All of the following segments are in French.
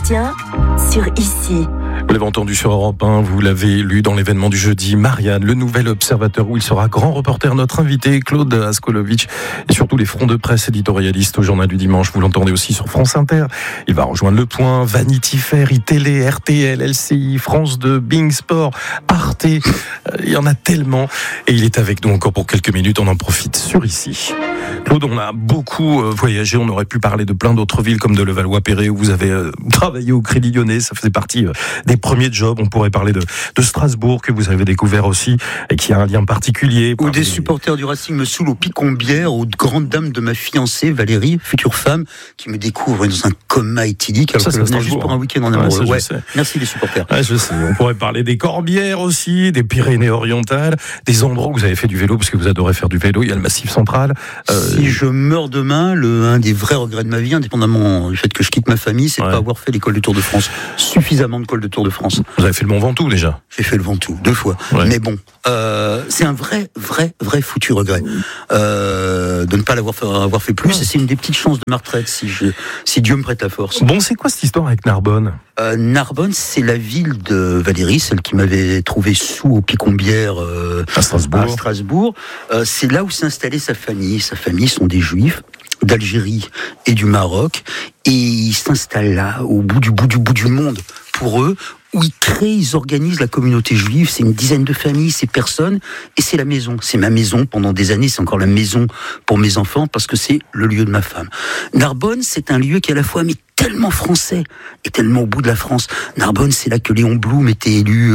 Sébastien sur Ici. Vous l'avez entendu sur Europe 1, vous l'avez lu dans l'événement du jeudi. Marianne, le nouvel observateur où il sera grand reporter, notre invité Claude Askolovitch et surtout les fronts de presse éditorialistes au journal du dimanche. Vous l'entendez aussi sur France Inter. Il va rejoindre Le Point, Vanity Fair, iTélé, RTL, LCI, France 2, Bing Sport, Arte. Il y en a tellement et il est avec nous encore pour quelques minutes. On en profite sur Ici. Claude, on a beaucoup voyagé. On aurait pu parler de plein d'autres villes comme de Levallois-Perret où vous avez travaillé au Crédit Lyonnais. Ça faisait partie des premiers jobs. On pourrait parler de Strasbourg que vous avez découvert aussi et qui a un lien particulier. Ou des supporters du Racing me saoulent au Picombière, aux grandes dames de ma fiancée Valérie, future femme, qui me découvre dans un coma éthylique alors que je venais juste pour un week-end en amoureux. Ouais, merci les supporters. Ouais, je sais. On pourrait parler des Corbières aussi, des Pyrénées-Orientales, des endroits où vous avez fait du vélo parce que vous adorez faire du vélo. Il y a le Massif Central. Si je meurs demain, un des vrais regrets de ma vie, indépendamment du fait que je quitte ma famille, c'est de pas avoir fait l'école de Tour de France. Suffisamment de l'école de Tour de France. Vous avez fait le Mont Ventoux déjà? J'ai fait le Ventoux 2 fois. Ouais. Mais bon, c'est un vrai foutu regret de ne pas avoir fait plus. Et c'est une des petites chances de ma retraite si Dieu me prête la force. Bon, c'est quoi cette histoire avec Narbonne? Narbonne, c'est la ville de Valérie, celle qui m'avait trouvé sous au Picombière à Strasbourg. C'est là où s'est installée sa famille. Sa famille sont des Juifs d'Algérie et du Maroc, et ils s'installent là, au bout du monde, pour eux, où ils organisent la communauté juive. C'est une dizaine de familles, c'est personne, et c'est la maison. C'est ma maison pendant des années, c'est encore la maison pour mes enfants, parce que c'est le lieu de ma femme. Narbonne, c'est un lieu qui est à la fois tellement français et tellement au bout de la France. Narbonne, c'est là que Léon Blum était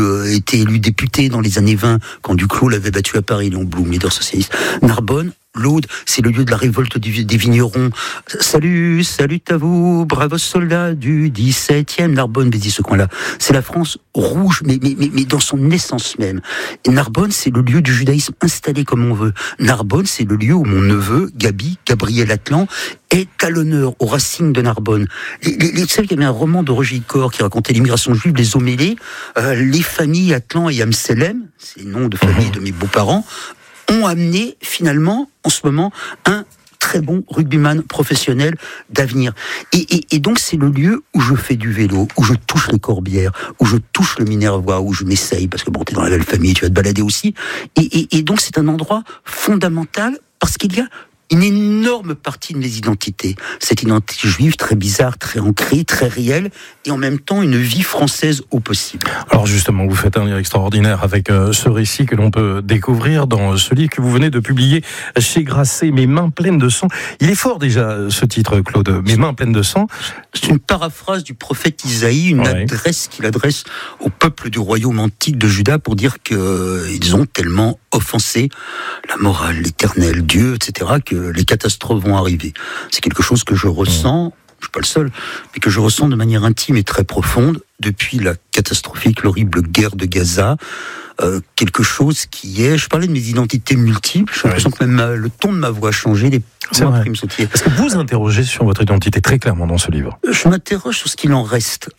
élu député dans les années 20, quand Duclos l'avait battu à Paris, Léon Blum, leader socialiste. Narbonne, l'Aude, c'est le lieu de la révolte des vignerons. Salut à vous, bravos soldats du 17e. Narbonne, mais dit ce coin-là, c'est la France rouge, mais dans son essence même. Et Narbonne, c'est le lieu du judaïsme installé comme on veut. Narbonne, c'est le lieu où mon neveu, Gabriel Atlan, est à l'honneur au Racing de Narbonne. Vous savez, il y avait un roman de Roger Icor qui racontait l'immigration juive, les eaux mêlées. Les familles Atlan et Amselem, c'est les noms de famille de mes beaux-parents, ont amené finalement, en ce moment, un très bon rugbyman professionnel d'avenir. Et donc c'est le lieu où je fais du vélo, où je touche les Corbières, où je touche le Minervois, où je m'essaye, parce que bon, t'es dans la belle famille, tu vas te balader aussi. Et donc c'est un endroit fondamental, parce qu'il y a une énorme partie de mes identités. Cette identité juive très bizarre, très ancrée, très réelle, et en même temps une vie française au possible. Alors justement, vous faites un lien extraordinaire avec ce récit que l'on peut découvrir dans ce livre que vous venez de publier chez Grasset, Mes mains pleines de sang. Il est fort déjà ce titre, Claude, Mes mains pleines de sang. C'est une paraphrase du prophète Isaïe, une adresse qu'il adresse au peuple du royaume antique de Juda pour dire qu'ils ont tellement offensé la morale, l'éternel, Dieu, etc., que les catastrophes vont arriver. C'est quelque chose que je ressens, je suis pas le seul, mais que je ressens de manière intime et très profonde depuis la catastrophique, l'horrible guerre de Gaza. Quelque chose qui est... Je parlais de mes identités multiples, j'ai l'impression que même le ton de ma voix a changé. C'est vrai. Est-ce que vous interrogez sur votre identité très clairement dans ce livre? Je m'interroge sur ce qu'il en reste.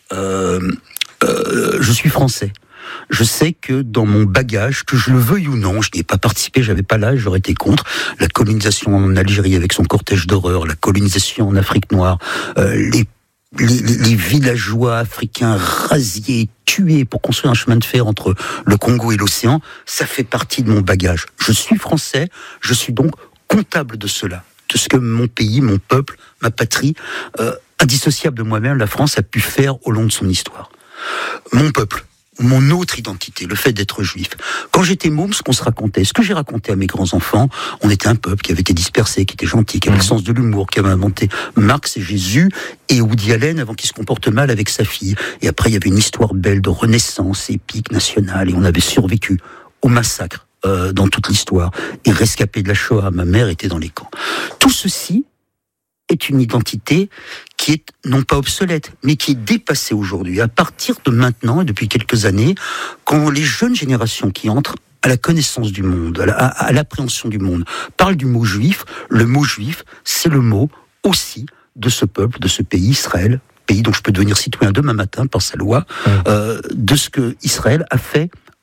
Je suis français. Je sais que dans mon bagage, que je le veuille ou non, je n'y ai pas participé, j'avais pas l'âge, j'aurais été contre la colonisation en Algérie avec son cortège d'horreur, la colonisation en Afrique noire, les villageois africains rasiés, tués pour construire un chemin de fer entre le Congo et l'océan, ça fait partie de mon bagage. Je suis français, je suis donc comptable de cela, de ce que mon pays, mon peuple, ma patrie, indissociable de moi-même, la France a pu faire au long de son histoire. Mon peuple, mon autre identité, le fait d'être juif. Quand j'étais môme, ce qu'on se racontait, ce que j'ai raconté à mes grands-enfants, on était un peuple qui avait été dispersé, qui était gentil, qui avait le sens de l'humour, qui avait inventé Marx et Jésus et Woody Allen avant qu'il se comporte mal avec sa fille. Et après, il y avait une histoire belle de renaissance épique, nationale, et on avait survécu au massacre dans toute l'histoire. Et rescapé de la Shoah, ma mère était dans les camps. Tout ceci est une identité qui est non pas obsolète, mais qui est dépassée aujourd'hui. À partir de maintenant, et depuis quelques années, quand les jeunes générations qui entrent à la connaissance du monde, à l'appréhension du monde, parlent du mot juif, le mot juif, c'est le mot aussi de ce peuple, de ce pays, Israël, pays dont je peux devenir citoyen demain matin par sa loi, de ce que Israël a fait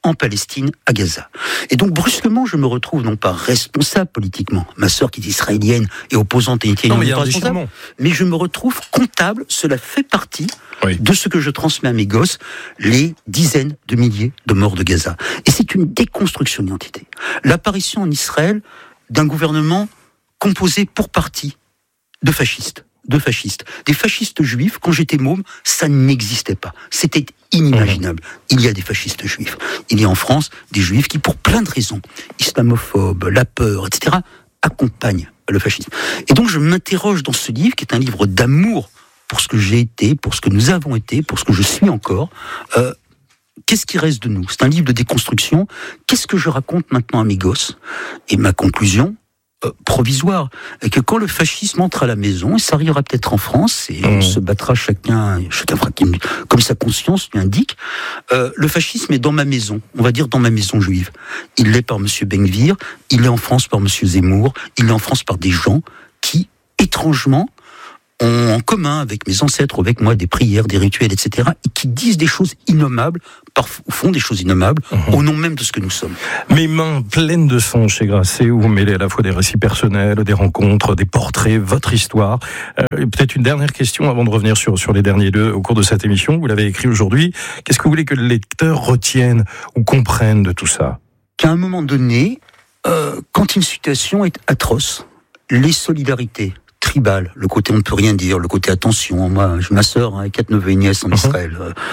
en Palestine, à Gaza. Et donc, brusquement, je me retrouve non pas responsable politiquement, ma sœur qui est israélienne et opposante à Israël, mais je me retrouve comptable, cela fait partie de ce que je transmets à mes gosses, les dizaines de milliers de morts de Gaza. Et c'est une déconstruction d'identité. L'apparition en Israël d'un gouvernement composé pour partie de fascistes. Des fascistes juifs, quand j'étais môme, ça n'existait pas. C'était inimaginable. Il y a des fascistes juifs. Il y a en France des juifs qui, pour plein de raisons, islamophobes, la peur, etc., accompagnent le fascisme. Et donc je m'interroge dans ce livre, qui est un livre d'amour pour ce que j'ai été, pour ce que nous avons été, pour ce que je suis encore. Qu'est-ce qui reste de nous ? C'est un livre de déconstruction. Qu'est-ce que je raconte maintenant à mes gosses ? Et ma conclusion provisoire, et que quand le fascisme entre à la maison, et ça arrivera peut-être en France, et on se battra chacun fera comme sa conscience lui indique, le fascisme est dans ma maison, on va dire dans ma maison juive. Il l'est par monsieur Ben-Gvir, il est en France par monsieur Zemmour, il est en France par des gens qui, étrangement, ont en commun avec mes ancêtres, avec moi, des prières, des rituels, etc., et qui disent des choses innommables, font des choses innommables, au nom même de ce que nous sommes. Mes mains pleines de sang chez Grasset, où vous mêlez à la fois des récits personnels, des rencontres, des portraits, votre histoire. Peut-être une dernière question avant de revenir sur les derniers deux au cours de cette émission. Vous l'avez écrit aujourd'hui. Qu'est-ce que vous voulez que le lecteur retienne ou comprenne de tout ça ? Qu'à un moment donné, quand une situation est atroce, les solidarités tribal, le côté on ne peut rien dire, le côté attention. Moi, j'ai ma sœur, 4 neveux et nièces en Israël,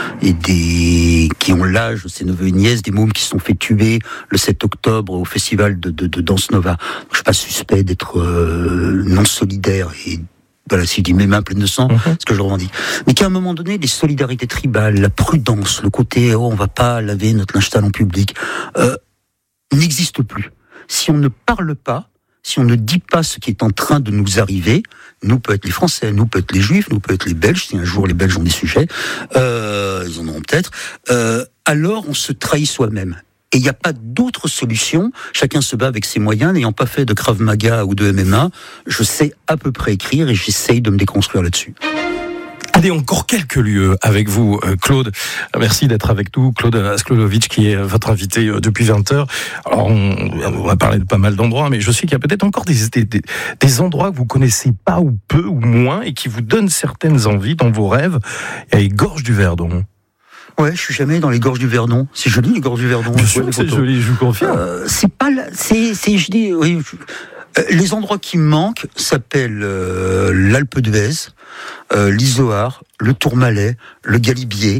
et qui ont l'âge de ces neveux et nièces, des mômes qui se sont fait tuer le 7 octobre au festival de Danse Nova. Je suis pas suspect d'être non solidaire et voilà, si je dis mes mains pleines de sang, c'est ce que je revendique. Mais qu'à un moment donné, les solidarités tribales, la prudence, le côté on va pas laver notre linge sale en public, n'existent plus. Si on ne parle pas, si on ne dit pas ce qui est en train de nous arriver, nous peut être les Français, nous peut être les Juifs, nous peut être les Belges, si un jour les Belges ont des sujets, ils en auront peut-être, alors on se trahit soi-même. Et il n'y a pas d'autre solution, chacun se bat avec ses moyens, n'ayant pas fait de Krav Maga ou de MMA, je sais à peu près écrire et j'essaye de me déconstruire là-dessus. Allez, encore quelques lieux avec vous, Claude. Merci d'être avec nous. Claude Askolovic, qui est votre invité depuis 20h. Alors, on va parler de pas mal d'endroits, mais je sais qu'il y a peut-être encore des endroits que vous connaissez pas ou peu ou moins et qui vous donnent certaines envies dans vos rêves. Il y a les gorges du Verdon. Ouais, je suis jamais dans les gorges du Verdon. C'est joli, les gorges du Verdon. Bien sûr, c'est joli, je vous confirme. C'est pas là, je dis, oui. Les endroits qui me manquent s'appellent l'Alpe d'Huez, l'Izoard, le Tourmalet, le Galibier.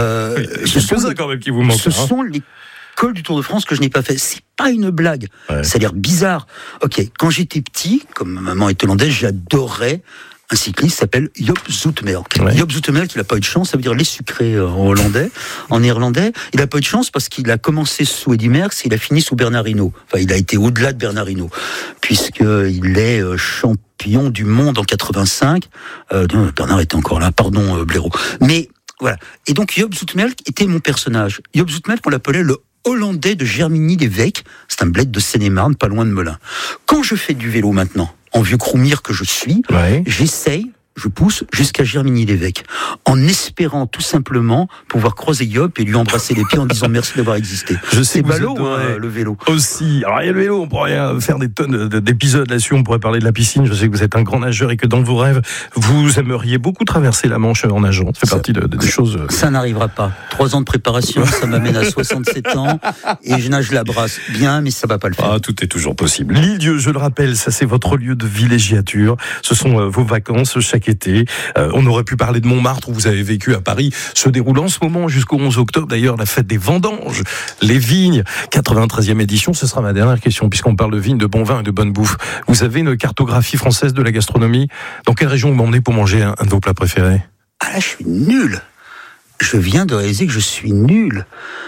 Ce sont ça quand même qui vous manque. Ce sont les cols du Tour de France que je n'ai pas fait. C'est pas une blague. Ouais. Ça a l'air bizarre. Ok, quand j'étais petit, comme ma maman est hollandaise, j'adorais un cycliste qui s'appelle Joop Zoetemelk. Ouais. Joop Zoetemelk, il n'a pas eu de chance, ça veut dire les sucrés en hollandais, en néerlandais. Il n'a pas eu de chance parce qu'il a commencé sous Eddy Merckx, il a fini sous Bernard Hinault. Enfin, il a été au-delà de Bernard Hinault, puisqu'il est champion du monde en 85. Bernard était encore là, pardon, Blaireau. Mais voilà. Et donc Joop Zoetemelk était mon personnage. Joop Zoetemelk, on l'appelait le Hollandais de Germigny-les-Vecques. C'est un bled de Seine-et-Marne, pas loin de Melun. Quand je fais du vélo maintenant, en vieux croumire que je suis, j'essaye, je pousse jusqu'à Germigny-les-Vecques, en espérant tout simplement pouvoir croiser Joop et lui embrasser les pieds en disant merci d'avoir existé. Je sais c'est ballot, le vélo. Aussi. Alors il y a le vélo, on pourrait faire des tonnes d'épisodes là-dessus, on pourrait parler de la piscine, je sais que vous êtes un grand nageur et que dans vos rêves, vous aimeriez beaucoup traverser la Manche en nageant. Ça fait partie des choses... Ça n'arrivera pas. 3 ans de préparation, ça m'amène à 67 ans et je nage la brasse bien, mais ça va pas le faire. Ah, tout est toujours possible. L'Île-Dieu, je le rappelle, ça c'est votre lieu de villégiature, ce sont vos vacances chaque été. On aurait pu parler de Montmartre où vous avez vécu à Paris. Se déroule en ce moment jusqu'au 11 octobre d'ailleurs la fête des vendanges, les vignes, 93e édition. Ce sera ma dernière question puisqu'on parle de vignes, de bon vin et de bonne bouffe. Vous avez une cartographie française de la gastronomie. Dans quelle région vous m'emmenez pour manger un de vos plats préférés ? Ah là, je suis nul. Je viens de réaliser que je suis nul.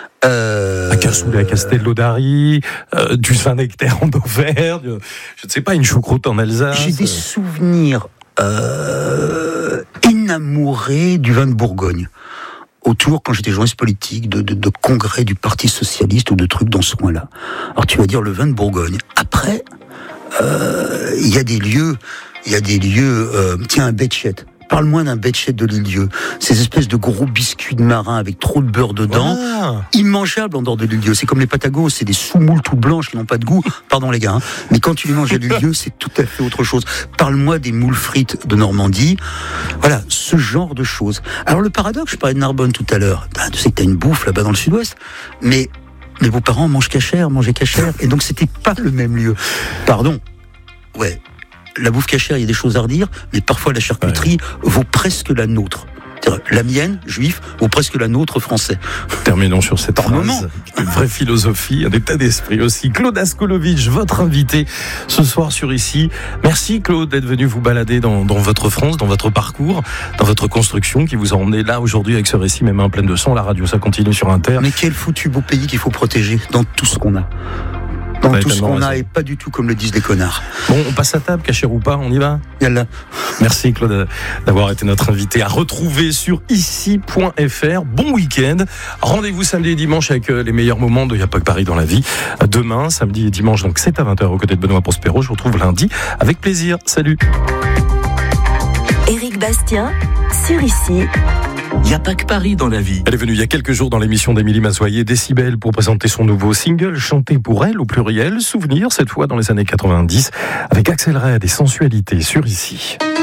À Castello d'Ari, du Saint-Nectaire en Auvergne, je ne sais pas, une choucroute en Alsace. J'ai des souvenirs enamouré du vin de Bourgogne. Autour, quand j'étais journaliste politique, de congrès du Parti Socialiste ou de trucs dans ce coin-là. Alors tu vas dire le vin de Bourgogne. Après, il y a des lieux, tiens, un Béchet. Parle-moi d'un Betchet de Lilieux. Ces espèces de gros biscuits de marin avec trop de beurre dedans. Immangeables en dehors de Lilieux. C'est comme les patagos, c'est des sous-moules tout blanches qui n'ont pas de goût. Pardon les gars. Mais quand tu les manges à Lilieux, c'est tout à fait autre chose. Parle-moi des moules frites de Normandie. Voilà, ce genre de choses. Alors le paradoxe, je parlais de Narbonne tout à l'heure. Tu sais que t'as une bouffe là-bas dans le sud-ouest. Mais vos parents mangeaient cachère. Et donc c'était pas le même lieu. Pardon. Ouais. La bouffe cachère, il y a des choses à redire, mais parfois la charcuterie vaut presque la nôtre. La mienne, juif, vaut presque la nôtre, français. Terminons sur cette phrase. Une vraie philosophie, un état d'esprit aussi. Claude Askolovitch, votre invité ce soir sur Ici. Merci Claude d'être venu vous balader dans votre France, dans votre parcours, dans votre construction qui vous a emmené là aujourd'hui avec ce récit, même un plein de sang. La radio, ça continue sur Inter. Mais quel foutu beau pays qu'il faut protéger dans tout ce qu'on a. Dans tout ce qu'on a et pas du tout comme le disent les connards. Bon, on passe à table, cachère ou pas, on y va ? Yalla. Merci Claude d'avoir été notre invité à retrouver sur ici.fr. Bon week-end. Rendez-vous samedi et dimanche avec les meilleurs moments de Y'a pas que Paris dans la vie. Demain, samedi et dimanche, donc c'est à 20h aux côtés de Benoît Prospero. Je vous retrouve lundi avec plaisir. Salut. Éric Bastien sur Ici. Il n'y a pas que Paris dans la vie. Elle est venue il y a quelques jours dans l'émission d'Émilie Mazoyer, Décibel, pour présenter son nouveau single, chanté pour elle au pluriel, Souvenir, cette fois dans les années 90, avec Axel Red et Sensualité sur Ici.